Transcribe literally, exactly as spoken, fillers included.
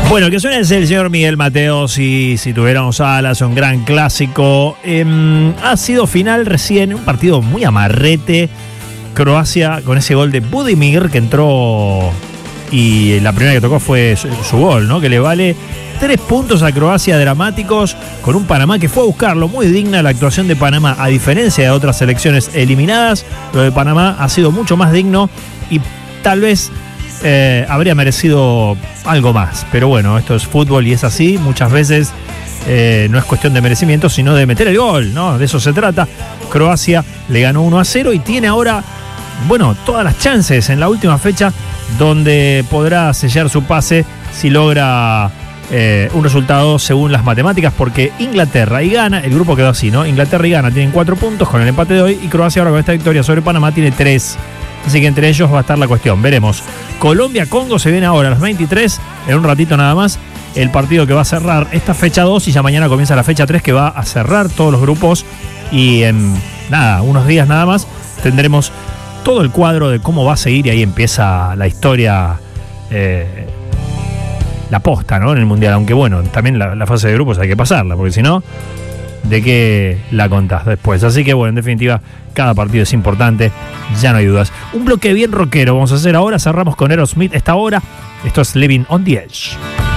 Bueno, que suene el señor Miguel Mateo, si, si tuviéramos alas, un gran clásico. Eh, ha sido final recién, un partido muy amarrete. Croacia con ese gol de Budimir que entró y la primera que tocó fue su, su gol, ¿no? Que le vale tres puntos a Croacia dramáticos con un Panamá que fue a buscarlo. Muy digna la actuación de Panamá, a diferencia de otras selecciones eliminadas. Lo de Panamá ha sido mucho más digno y tal vez eh, habría merecido algo más. Pero bueno, esto es fútbol y es así. Muchas veces eh, no es cuestión de merecimiento, sino de meter el gol, ¿no? De eso se trata. Croacia le ganó uno a cero y tiene ahora, bueno, todas las chances en la última fecha donde podrá sellar su pase si logra eh, un resultado según las matemáticas, porque Inglaterra y Ghana, el grupo quedó así, ¿no? Inglaterra y Ghana tienen cuatro puntos con el empate de hoy y Croacia ahora con esta victoria sobre Panamá tiene tres. Así que entre ellos va a estar la cuestión, veremos. Colombia-Congo se viene ahora a las veintitrés, en un ratito nada más, el partido que va a cerrar esta fecha dos y ya mañana comienza la fecha tres que va a cerrar todos los grupos y en nada, unos días nada más tendremos todo el cuadro de cómo va a seguir y ahí empieza la historia, eh, la posta, ¿no? En el Mundial, aunque bueno, también la, la fase de grupos hay que pasarla, porque si no, ¿de qué la contás después? Así que bueno, en definitiva, cada partido es importante, ya no hay dudas. Un bloque bien rockero vamos a hacer ahora, cerramos con Aerosmith esta hora. Esto es Living on the Edge.